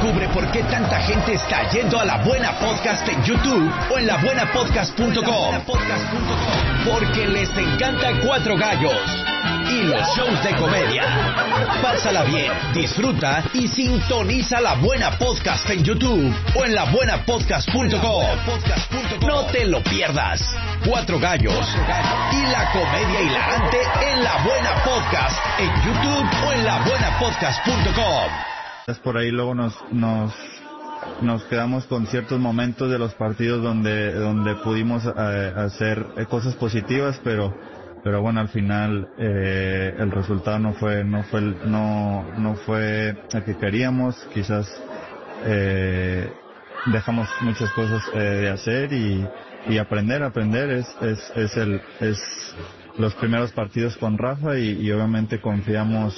Descubre por qué tanta gente está yendo a La Buena Podcast en YouTube o en labuenapodcast.com. Porque les encanta Cuatro Gallos y los shows de comedia. Pásala bien, disfruta y sintoniza La Buena Podcast en YouTube o en labuenapodcast.com. No te lo pierdas. Cuatro Gallos y la comedia hilarante en La Buena Podcast en YouTube o en labuenapodcast.com. Por ahí luego nos quedamos con ciertos momentos de los partidos donde pudimos hacer cosas positivas, pero bueno, al final el resultado no fue el que queríamos. Quizás dejamos muchas cosas de hacer y aprender es los primeros partidos con Rafa y obviamente confiamos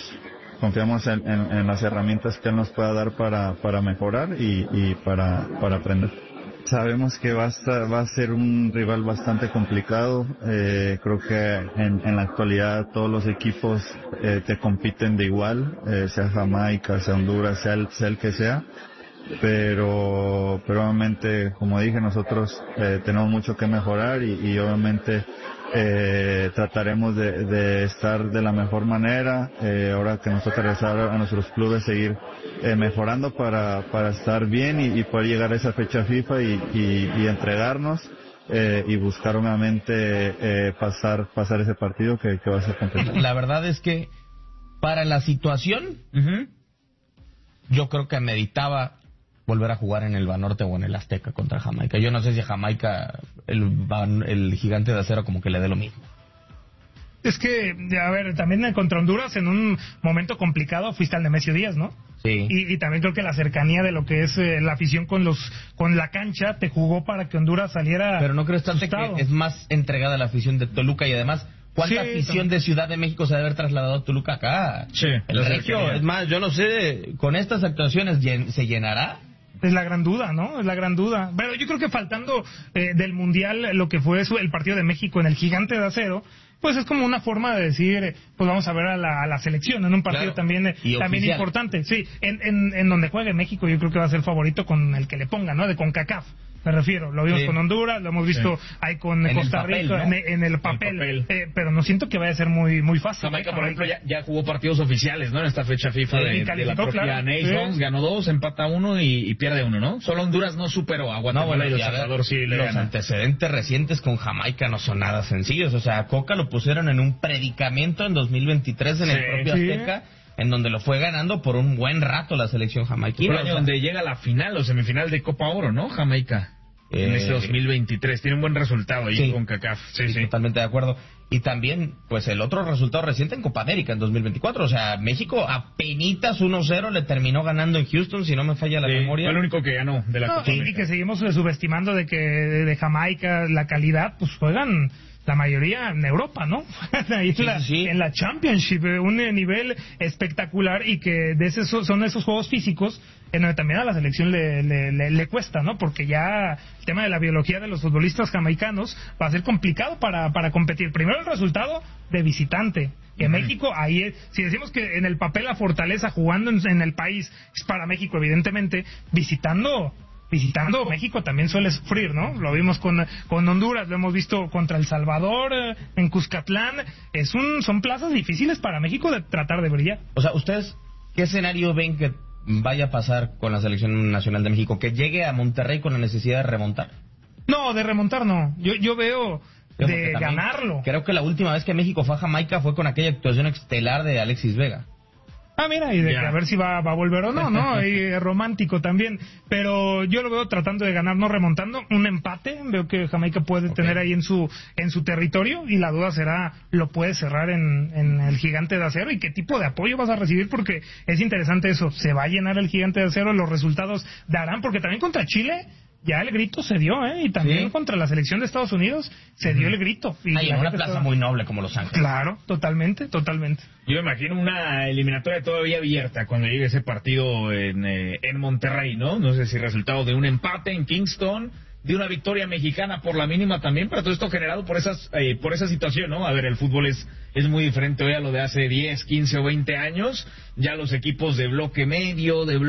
en las herramientas que él nos pueda dar para mejorar y para aprender. Sabemos que va a ser un rival bastante complicado. Creo que en la actualidad todos los equipos te compiten de igual, sea Jamaica, sea Honduras, sea el que sea. Pero obviamente, como dije, nosotros tenemos mucho que mejorar y obviamente trataremos de estar de la mejor manera. Ahora que nos toca regresar a nuestros clubes, seguir mejorando para estar bien y poder llegar a esa fecha FIFA y entregarnos y buscar obviamente pasar ese partido que va a ser complicado. La verdad es que para la situación yo creo que ameritaba volver a jugar en el Banorte o en el Azteca contra Jamaica. Yo no sé si a Jamaica el Gigante de Acero como que le dé lo mismo. Es que, a ver, también contra Honduras en un momento complicado fuiste al Nemesio Díaz, ¿no? Sí. Y también creo que la cercanía de lo que es la afición con la cancha te jugó para que Honduras saliera. Pero no crees tanto que es más entregada a la afición de Toluca y además ¿cuánta afición de Ciudad de México se debe haber trasladado a Toluca acá? Sí. El Regio, es más, yo no sé, con estas actuaciones ¿se llenará? Es la gran duda, ¿no? Es la gran duda. Pero yo creo que faltando del Mundial lo que fue el partido de México en el Gigante de Acero, pues es como una forma de decir, pues vamos a ver a la selección en un partido también importante. Sí, en donde juegue México yo creo que va a ser favorito con el que le ponga, ¿no? De CONCACAF. Me refiero, lo vimos con Honduras, lo hemos visto ahí con Costa Rica, ¿no? en el papel. Pero no siento que vaya a ser muy fácil. Jamaica, por ejemplo, ya jugó partidos oficiales, ¿no? En esta fecha FIFA de la propia Nations, ganó 2, empata 1 y pierde 1, ¿no? Solo Honduras no superó a Guatemala y El Salvador sí le Los antecedentes recientes con Jamaica no son nada sencillos. O sea, a Coca lo pusieron en un predicamento en 2023 en el propio Azteca, en donde lo fue ganando por un buen rato la selección jamaiquina. Un año donde llega a la final o semifinal de Copa Oro, ¿no? Jamaica. En este 2023. Tiene un buen resultado ahí con CACAF. Sí. Totalmente de acuerdo. Y también, pues, el otro resultado reciente en Copa América en 2024. O sea, México apenitas 1-0 le terminó ganando en Houston, si no me falla la memoria. Fue el único que ganó de la Copa América. Y que seguimos subestimando de que de Jamaica la calidad, pues juegan la mayoría en Europa, ¿no? Ahí en la Championship, un nivel espectacular y que son esos juegos físicos en donde también a la selección le cuesta, ¿no? Porque ya el tema de la biología de los futbolistas jamaicanos va a ser complicado para competir. Primero el resultado de visitante. Que México, ahí, si decimos que en el papel la fortaleza jugando en el país es para México, evidentemente, visitando México también suele sufrir, ¿no? Lo vimos con Honduras, lo hemos visto contra El Salvador, en Cuscatlán. Son plazas difíciles para México de tratar de brillar. O sea, ¿ustedes qué escenario ven que vaya a pasar con la selección nacional de México? ¿Que llegue a Monterrey con la necesidad de remontar? No, de remontar no. Yo veo de ganarlo. Creo que la última vez que México fue a Jamaica fue con aquella actuación estelar de Alexis Vega. Mira, y a ver si va a volver o no, ¿no? Y romántico también. Pero yo lo veo tratando de ganar, no remontando. Un empate, veo que Jamaica puede tener ahí en su territorio. Y la duda será, ¿lo puede cerrar en el Gigante de Acero? ¿Y qué tipo de apoyo vas a recibir? Porque es interesante eso. ¿Se va a llenar el Gigante de Acero? ¿Los resultados darán? Porque también contra Chile ya el grito se dio, y también contra la selección de Estados Unidos se dio el grito. Y en una plaza muy noble como Los Ángeles. Claro, totalmente. Yo me imagino una eliminatoria todavía abierta cuando llegue ese partido en Monterrey, ¿no? No sé si resultado de un empate en Kingston, de una victoria mexicana por la mínima también, pero todo esto generado por esa situación, ¿no? A ver, el fútbol es muy diferente hoy a lo de hace 10, 15 o 20 años. Ya los equipos de bloque medio, de